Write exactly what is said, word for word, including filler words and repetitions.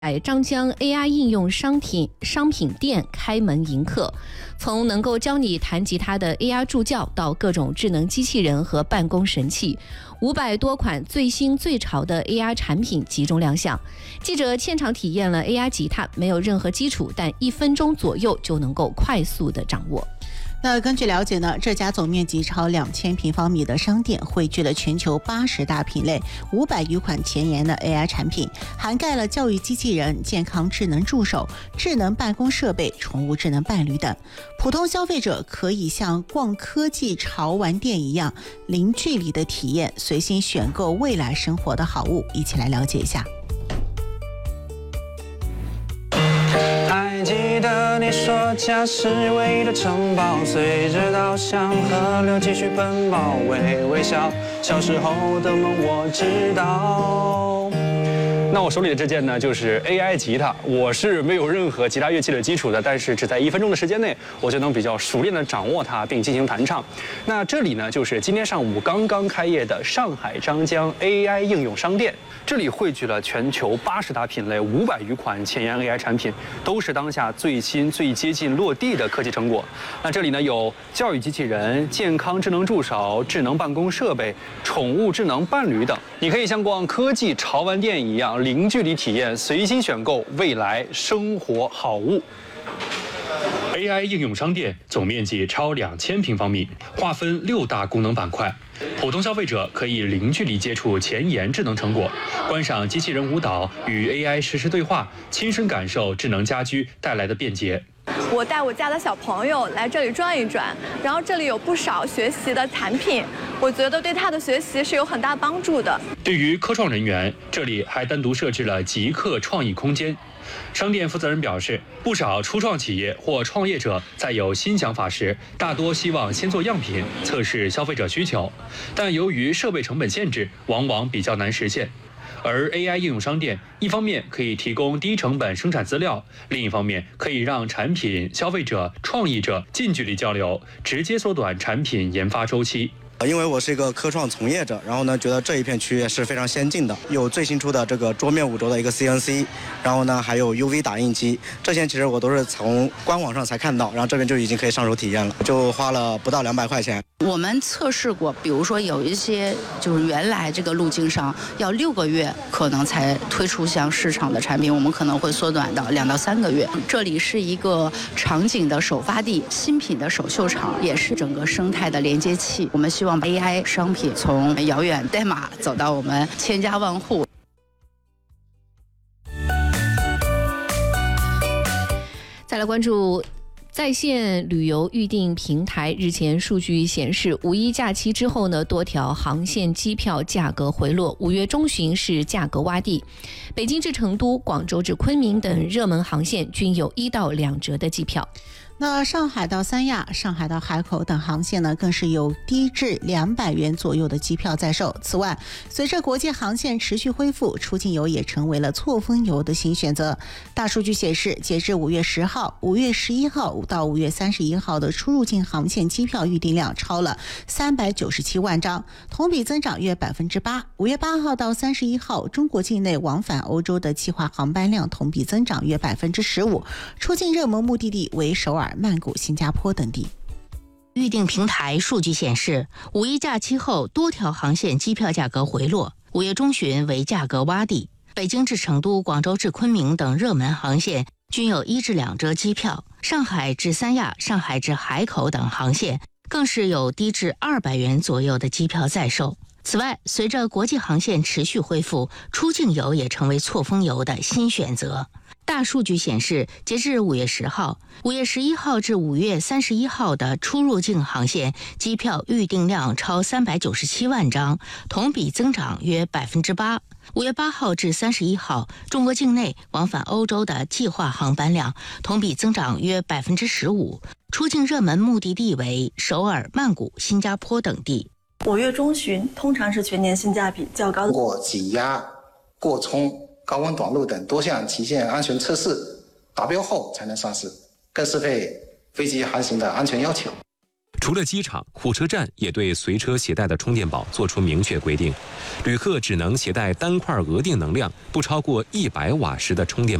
在张江 A I 应用商品商品店开门迎客，从能够教你弹吉他的 A I 助教到各种智能机器人和办公神器，五百多款最新最潮的 A I 产品集中亮相。记者现场体验了 A I 吉他，没有任何基础，但一分钟左右就能够快速的掌握。 那根据了解呢，这家总面积超两千平方米的商店汇聚了全球八十大品类、五百余款前沿的 A I 产品，涵盖了教育机器人、健康智能助手、智能办公设备、宠物智能伴侣等。普通消费者可以像逛科技潮玩店一样，零距离的体验，随心选购未来生活的好物。一起来了解一下。 还记得你说家是唯一的城堡，随着稻香河流继续奔跑，微微笑，小时候的梦我知道。那我手里的这件呢，就是 A I 吉他。我是没有任何吉他乐器的基础的，但是只在一分钟的时间内，我就能比较熟练的掌握它，并进行弹唱。那这里呢，就是今天上午刚刚开业的上海张江 A I 应用商店。这里汇聚了全球八十大品类、五百余款前沿 A I 产品，都是当下最新、最接近落地的科技成果。那这里呢，有教育机器人、健康智能助手、智能办公设备、宠物智能伴侣等。你可以像逛科技潮玩店一样，零距离体验，随心选购未来生活好物。 A I 应用商店总面积超两千平方米，划分六大功能板块。普通消费者可以零距离接触前沿智能成果，观赏机器人舞蹈，与 A I 实时对话，亲身感受智能家居带来的便捷。 我带我家的小朋友来这里转一转，然后这里有不少学习的产品，我觉得对他的学习是有很大帮助的。 对于科创人员，这里还单独设置了极客创意空间。商店负责人表示，不少初创企业或创业者在有新想法时，大多希望先做样品，测试消费者需求，但由于设备成本限制，往往比较难实现。而 A I 应用商店一方面可以提供低成本生产资料，另一方面可以让产品、消费者、创意者近距离交流，直接缩短产品研发周期。 因为我是一个科创从业者，然后呢，觉得这一片区域是非常先进的，有最新出的这个桌面五轴的一个 C N C， 然后呢还有 U V 打印机，这些其实我都是从官网上才看到，然后这边就已经可以上手体验了，就花了不到两百块钱。 我们测试过，比如说有一些就是原来这个路径上要六个月可能才推出向市场的产品，我们可能会缩短到两到三个月。这里是一个场景的首发地，新品的首秀场，也是整个生态的连接器。我们希望 A I 商品从遥远代码走到我们千家万户。 再来关注在线旅游预订平台日前数据显示，五一假期之后呢，多条航线机票价格回落，五月中旬是价格洼地。北京至成都、广州至昆明等热门航线均有一到两折的机票。 那上海到三亚、上海到海口等航线呢，更是有低至两百元左右的机票在售。此外，随着国际航线持续恢复，出境游也成为了错峰游的新选择。大数据显示，截至五月十号、五月十一号到五月三十一号的出入境航线机票预订量超了三百九十七万张，同比增长约百分之八。五月八号到三十一号，中国境内往返欧洲的计划航班量同比增长约百分之十五，出境热门目的地为首尔、曼谷、新加坡等地。 预订平台数据显示，五一假期后多条航线机票价格回落，五月中旬为价格洼地。北京至成都、广州至昆明等热门航线均有一至两折机票，上海至三亚、上海至海口等航线更是有低至二百元左右的机票在售。此外，随着国际航线持续恢复，出境游也成为错峰游的新选择。大数据显示，截至五月十号、五月十一号至五月三十一号的出入境航线机票预订量超三百九十七万张，同比增长约百分之八。五月八号至三十一号，中国境内往返欧洲的计划航班量同比增长约百分之十五，出境热门目的地为首尔、曼谷、新加坡等地。 五月中旬通常是全年性价比较高的。 通过挤压、过冲、高温短路等多项极限安全测试达标后才能上市，更适配飞机航行的安全要求。 除了机场，火车站也对随车携带的充电宝作出明确规定，旅客只能携带单块额定能量不超过一百瓦时的充电宝。